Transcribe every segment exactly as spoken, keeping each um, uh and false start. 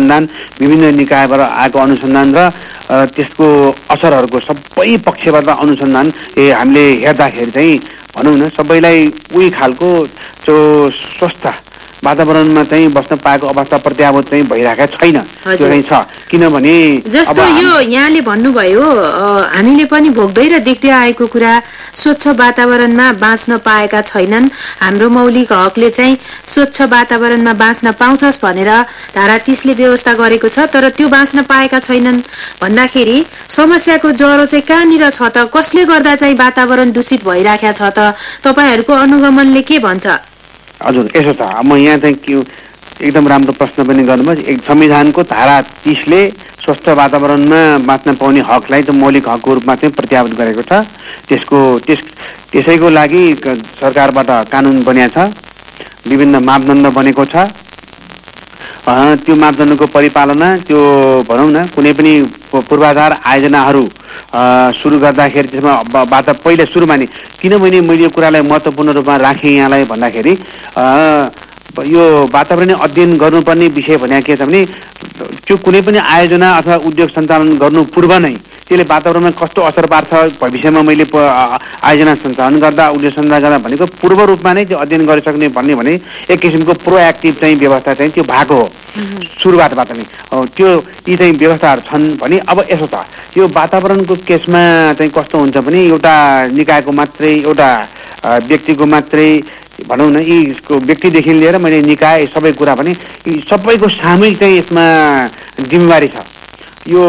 अनुसन्धान, विभिन्न निकायबाट आएको अनुसन्धान र त्यसको असरहरूको सबै पक्षबाट अनुसन्धान ए हामीले हेर्दाखेरि चाहिँ भनौँ न सबैलाई उही खालको जो स्वस्थ वातावरणमा चाहिँ बस्न पाएको अवस्था प्रत्याभूत चाहिँ भइरहेको छैन, त्यो चाहिँ छ। किनभने जस्तो यो यहाँले भन्नुभयो हामीले पनि भोग्दै र देख्दै आएको कुरा स्वच्छ वातावरणमा बाँच्न पाएका छैनन्, हाम्रो मौलिक हकले चाहिँ स्वच्छ वातावरणमा बाँच्न पाउँछस् भनेर धारा तीसले व्यवस्था गरेको छ, तर त्यो बाँच्न पाएका छैनन् भन्दाखेरि समस्याको जरो चाहिँ कहाँनिर छ त, कसले गर्दा चाहिँ वातावरण दूषित भइराखेको छ त, तपाईँहरूको अनुगमनले के भन्छ? हजुर यसो छ, म यहाँ चाहिँ के एकदम राम्रो प्रश्न पनि गर्नुभयो। एक संविधानको धारा तीसले स्वस्थ वातावरणमा बाँच्न पाउने हकलाई त मौलिक हकको रूपमा चाहिँ प्रत्याभूत गरेको छ। त्यसको त्यस त्यसैको लागि सरकारबाट कानुन बनिएको छ, विभिन्न मापदण्ड बनेको छ। त्यो मापदण्डको परिपालना त्यो भनौँ न कुनै पनि पूर्वाधार आयोजनाहरू सुरु गर्दाखेरि त्यसमा बात पहिला सुरुमा नि किनभने मैले यो कुरालाई महत्त्वपूर्ण रूपमा राखेँ यहाँलाई भन्दाखेरि यो वातावरणीय अध्ययन गर्नुपर्ने विषय भने के छ भने त्यो कुनै पनि आयोजना अथवा उद्योग सञ्चालन गर्नु पूर्व नै त्यसले वातावरणमा कस्तो असर पार्छ भविष्यमा मैले आयोजना सञ्चालन गर्दा उद्योग सञ्चालन गर्दा भनेको पूर्व रूपमा नै त्यो अध्ययन गरिसक्ने भन्ने भने एक किसिमको प्रोएक्टिभ चाहिँ व्यवस्था चाहिँ त्यो भएको हो सुरुवातबाट नै। त्यो यी चाहिँ व्यवस्थाहरू छन् भने अब यसो छ, यो वातावरणको केसमा चाहिँ कस्तो हुन्छ भने एउटा निकायको मात्रै एउटा व्यक्तिको मात्रै भनौँ न यीको व्यक्तिदेखि लिएर मैले निकाय सबै कुरा पनि यी सबैको सामूहिक चाहिँ यसमा जिम्मेवारी छ। यो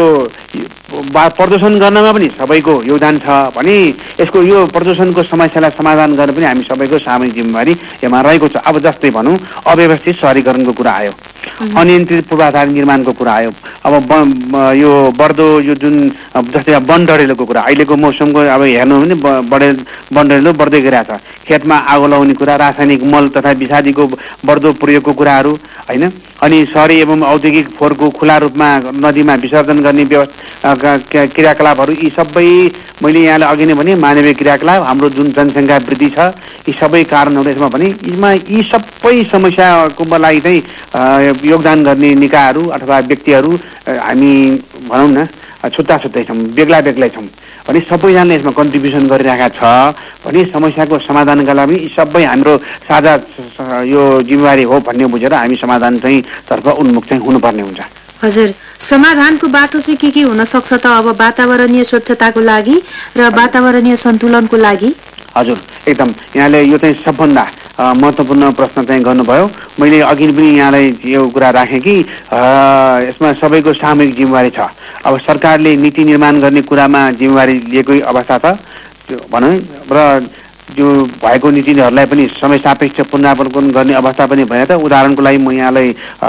प्रदूषण गर्नमा पनि सबैको योगदान छ भने यसको यो प्रदूषणको समस्यालाई समाधान गर्न पनि हामी सबैको सामूहिक जिम्मेवारी यसमा रहेको छ। अब जस्तै भनौँ अव्यवस्थित सहरीकरणको कुरा आयो, अनियन्त्रित पूर्वाधार निर्माणको कुरा आयो, अब यो बढ्दो यो जुन जस्तै वन डढेलोको कुरा अहिलेको मौसमको अब हेर्नु भने बढे वन डढेलो बढ्दै गइरहेको छ, खेतमा आगो लगाउने कुरा, रासायनिक मल तथा विषादीको बढ्दो प्रयोगको कुराहरू होइन, अनि शहरी एवं औद्योगिक फोहोरको खुला रूपमा नदीमा विसर्जन गर्ने व्यवस्था क्रियाकलापहरू यी सबै मैले यहाँलाई अघि नै भने मानवीय क्रियाकलाप हाम्रो जुन जनसङ्ख्या वृद्धि छ यी सबै कारणहरू यसमा भने यीमा यी सबै समस्याको लागि चाहिँ योगदान गर्ने निकायहरू अथवा व्यक्तिहरू हामी भनौँ न छुट्टा छुट्टै छौँ, बेग्ला बेग्लै छौँ भने सबैजनाले यसमा कन्ट्रिब्युसन गरिरहेका छ भने समस्याको समाधानका लागि यी सबै हाम्रो साझा यो जिम्मेवारी हो भन्ने बुझेर हामी समाधान चाहिँ तर्फ उन्मुख चाहिँ हुनुपर्ने हुन्छ। हजुर, समाधानको बाटो चाहिँ के के हुन सक्छ त अब वातावरणीय स्वच्छताको लागि र वातावरणीय सन्तुलनको लागि? हजुर एकदम यहाँले यो चाहिँ सबभन्दा महत्त्वपूर्ण प्रश्न चाहिँ गर्नुभयो। मैले अघि पनि यहाँलाई यो कुरा राखेँ कि यसमा सबैको सामूहिक जिम्मेवारी छ। अब सरकारले नीति निर्माण गर्ने कुरामा जिम्मेवारी लिएकै अवस्था छ भनौँ र जो भएको नीतिहरूलाई पनि समय सापेक्ष पुनरावलोकन गर्ने अवस्था पनि भयो। त उदाहरणको लागि म यहाँलाई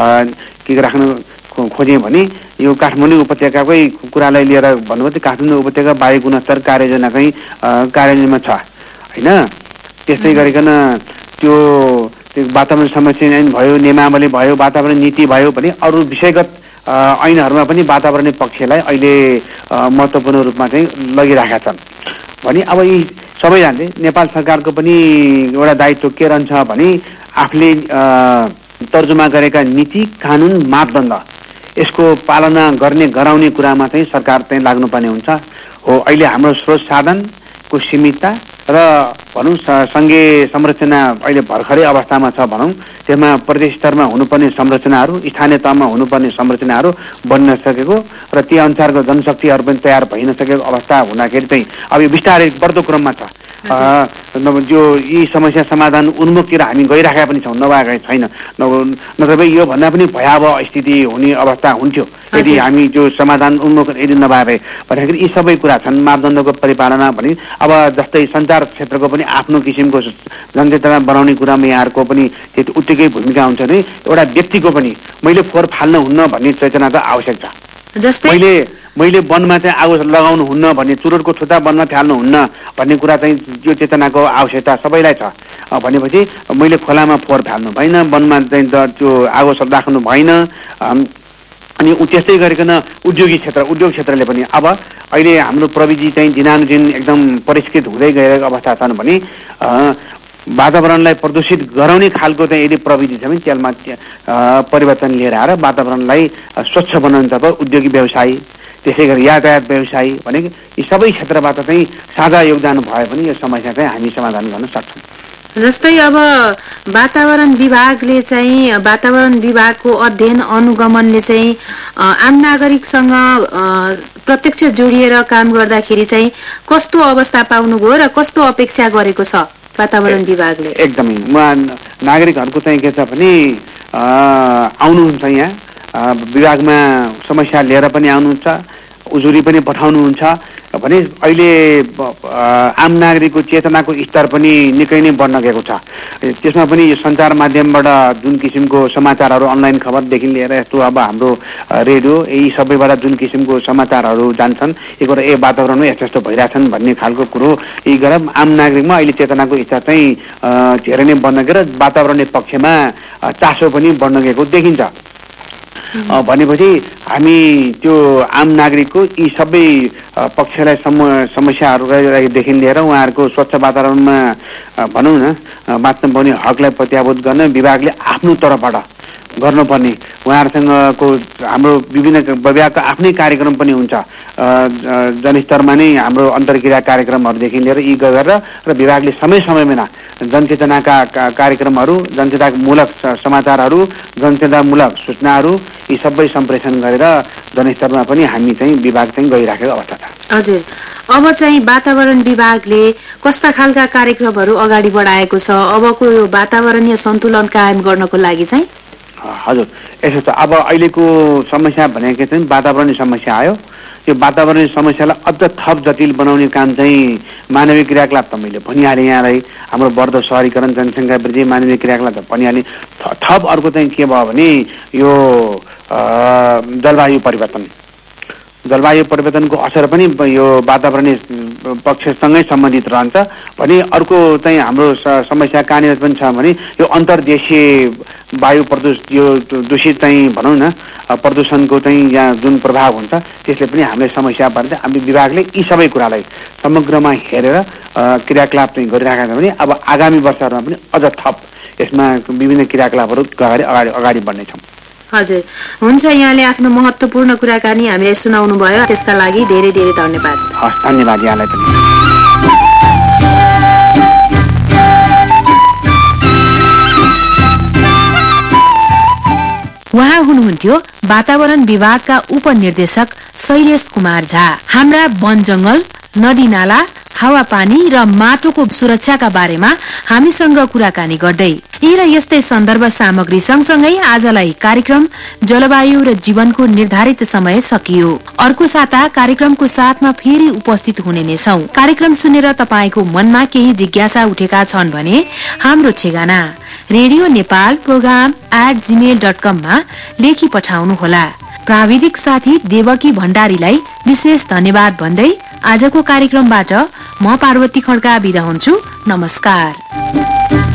के राख्नु खोजेँ भने यो काठमाडौँ उपत्यकाकै कुरालाई लिएर भन्नुभयो। त्यो काठमाडौँ उपत्यका वायु गुणस्तर कार्ययोजनाकै कार्यान्वयनमा छ होइन। त्यस्तै गरिकन त्यो त्यो वातावरण संरक्षण ऐन भयो, नियमावली भयो, वातावरण नीति भयो भने अरू विषयगत ऐनहरूमा पनि वातावरणीय पक्षलाई अहिले महत्त्वपूर्ण रूपमा चाहिँ लगिरहेका छन् भने अब यी सबैजनाले नेपाल सरकारको पनि एउटा दायित्व के रहन्छ भने आफूले तर्जुमा गरेका नीति कानुन मापदण्ड यसको पालना गर्ने गराउने कुरामा चाहिँ सरकार चाहिँ लाग्नुपर्ने हुन्छ हो। अहिले हाम्रो स्रोत साधनको सीमितता र भनौँ सङ्घीय संरचना अहिले भर्खरै अवस्थामा छ भनौँ, त्यसमा प्रदेश स्तरमा हुनुपर्ने संरचनाहरू स्थानीय तहमा हुनुपर्ने संरचनाहरू बन्न सकेको र ती अनुसारको जनशक्तिहरू पनि तयार भइ नसकेको अवस्था हुँदाखेरि चाहिँ अब यो बिस्तारै बढ्दो क्रममा छ। जो यी समस्या समाधान उन्मुखतिर हामी गइराखेका पनि छौँ, नभएका छैन। नत्र यो भन्दा पनि भयावह स्थिति हुने अवस्था हुन्थ्यो यदि हामी जो समाधान उन्मुख यदि नभए भए भन्दाखेरि यी सबै कुरा छन्। मापदण्डको परिपालना भने अब जस्तै सञ्चार क्षेत्रको पनि आफ्नो किसिमको जनचेतना बनाउने कुरामा यहाँहरूको पनि त्यो उत्तिकै भूमिका हुन्छ नि। एउटा व्यक्तिको पनि मैले फोहोर फाल्न हुन्न भन्ने चेतना त आवश्यक छ। जस्तै मैले मैले वनमा चाहिँ आगो लगाउनु हुन्न भन्ने, चुरोटको ठुटा वनमा थाल्नु हुन्न भन्ने कुरा चाहिँ यो चेतनाको आवश्यकता सबैलाई छ भनेपछि मैले खोलामा फोहोर फाल्नु भएन, वनमा चाहिँ त्यो आगो राख्नु भएन। अनि त्यस्तै गरिकन उद्योगिक क्षेत्र उद्योग क्षेत्रले पनि अब अहिले हाम्रो प्रविधि चाहिँ दिनानुदिन एकदम परिष्कृत हुँदै गएको अवस्था छन् भने वातावरणलाई प्रदूषित गराउने खालको चाहिँ यदि प्रविधि छ भने त्यसमा परिवर्तन लिएर आएर वातावरणलाई स्वच्छ बनाउनतर्फ उद्योगिक व्यवसाय, त्यसै गरी यातायात व्यवसाय भनेको यी सबै क्षेत्रबाट चाहिँ साझा योगदान भए पनि यो समस्या चाहिँ हामी समाधान गर्न सक्छौँ। जस्तै अब वातावरण विभागले चाहिँ वातावरण विभागको अध्ययन अनुगमनले चाहिँ आम नागरिकसँग प्रत्यक्ष जोडिएर काम गर्दाखेरि चाहिँ कस्तो अवस्था पाउनुभयो र कस्तो अपेक्षा गरेको छ वातावरण विभागले? एकदमै उहाँ नागरिकहरूको चाहिँ के छ भने आउनुहुन्छ, यहाँ विभागमा समस्या लिएर पनि आउनुहुन्छ, उजुरी पनि पठाउनुहुन्छ भने अहिले आम नागरिकको चेतनाको स्तर पनि निकै नै बढ्न गएको छ। त्यसमा पनि यो सञ्चार माध्यमबाट जुन किसिमको समाचारहरू, अनलाइन खबरदेखि लिएर यस्तो अब हाम्रो रेडियो, यी सबैबाट जुन किसिमको समाचारहरू जान्छन्, एक कुरा ए वातावरणमा यस्तो यस्तो भइरहेछन् भन्ने खालको कुरो यी गरेर आम नागरिकमा अहिले चेतनाको स्तर चाहिँ धेरै नै बढ्न गएर वातावरणीय पक्षमा चासो पनि बढ्न गएको देखिन्छ। भनेपछि हामी त्यो आम नागरिकको यी सबै पक्षलाई समस्याहरूदेखि लिएर उहाँहरूको स्वच्छ वातावरणमा भनौँ न बाँच्न पाउने हकलाई प्रत्याभूत गर्न विभागले आफ्नो तर्फबाट गर्नुपर्ने, उहाँहरूसँगको हाम्रो विभिन्न विभागको आफ्नै कार्यक्रम पनि हुन्छ, जनस्तरमा नै हाम्रो अन्तर्क्रिया कार्यक्रमहरूदेखि लिएर यी गरेर र विभागले समय समयमा जनचेतनाका कार्यक्रमहरू, जनचेतनामूलक समाचारहरू, जनचेतनामूलक सूचनाहरू यी सबै सम्प्रेषण गरेर जनस्तरमा पनि हामी चाहिँ विभाग चाहिँ गइराखेको अवस्था छ। हजुर, अब चाहिँ वातावरण विभागले कस्ता खालका कार्यक्रमहरू अगाडि बढाएको छ अबको यो वातावरणीय सन्तुलन कायम गर्नको लागि चाहिँ? हजुर, यसो छ। अब अहिलेको समस्या भनेको चाहिँ वातावरणीय समस्या आयो। त्यो वातावरणीय समस्यालाई अझ थप जटिल बनाउने काम चाहिँ मानवीय क्रियाकलाप त मैले भनिहालेँ यहाँलाई, हाम्रो बढ्दो सहरीकरण, जनसङ्ख्या वृद्धि, मानवीय क्रियाकलाप त भनिहालेँ। थप अर्को चाहिँ के भयो भने यो जलवायु परिवर्तन, जलवायु परिवर्तनको असर पनि यो वातावरणीय पक्षसँगै सम्बन्धित रहन्छ भने अर्को चाहिँ हाम्रो समस्या कहाँनिर पनि छ भने यो अन्तर्देशीय वायु प्रदूषित यो दूषित चाहिँ भनौँ न प्रदूषणको चाहिँ यहाँ जुन प्रभाव हुन्छ त्यसले पनि हामीले समस्या पर्छ। हामी विभागले यी सबै कुरालाई समग्रमा हेरेर क्रियाकलाप चाहिँ गरिरहेका छौँ भने अब आगामी वर्षहरूमा पनि अझ थप यसमा विभिन्न क्रियाकलापहरू अगाडि अगाडि अगाडि बढ्नेछौँ। हजुर, हुन्छ। यहाँले आफ्नो महत्त्वपूर्ण कुराकानी हामीलाई सुनाउनु भयो, त्यसका लागि धेरै धेरै धन्यवाद। हस्, धन्यवाद यहाँलाई पनि। उहाँ हुनुहुन्थ्यो वातावरण विभागका उपनिर्देशक शैलेश कुमार झा। हाम्रा वन जंगल, नदी नाला, हावापानी र माटोको सुरक्षाका बारेमा हामीसँग कुराकानी गर्दै यी र यस्तै सन्दर्भ सामग्री सँगसँगै आजलाई कार्यक्रम जलवायु र जीवनको निर्धारित समय सकियो। अर्को साता कार्यक्रमको साथमा फेरि उपस्थित हुने नै छौं। कार्यक्रम सुनेर तपाईको मनमा केही जिज्ञासा उठेका छन् भने हाम्रो ठेगाना radio Nepal programme at Gmail dot कम मा लेखी पठाउनुहोला। प्राविधिक साथी देवकी भण्डारीलाई विशेष धन्यवाद भन्दै आजको कार्यक्रमबाट म पार्वती खड्का बिदा हुन्छु। नमस्कार।